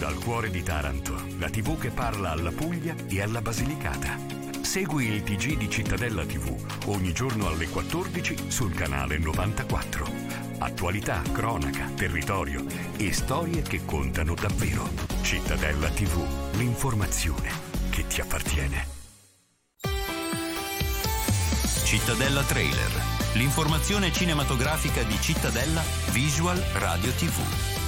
Dal cuore di Taranto, la TV che parla alla Puglia e alla Basilicata. Segui il TG di Cittadella TV ogni giorno alle 14 sul canale 94. Attualità, cronaca, territorio e storie che contano davvero. Cittadella TV, l'informazione che ti appartiene. Cittadella Trailer, l'informazione cinematografica di Cittadella Visual Radio TV.